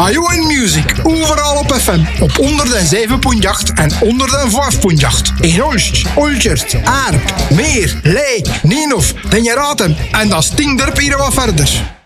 ION Music, overal op FM. Op 107.8 en 105.8. In Hulst, Olchert, Aarp, Meer, Leek, Nienhof, Den je raadt hem. En dat stinkt er hier wat verder.